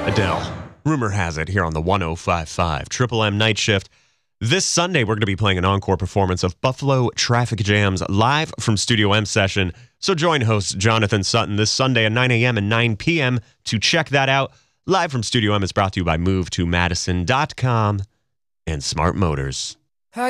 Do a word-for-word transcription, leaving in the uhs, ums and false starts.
Adele. Rumor has it here on the one oh five point five Triple M Night Shift. This Sunday, we're going to be playing an encore performance of Buffalo Traffic Jams live from Studio M session. So join host Jonathan Sutton this Sunday at nine a.m. and nine p.m. to check that out. Live from Studio M is brought to you by move to madison dot com and Smart Motors.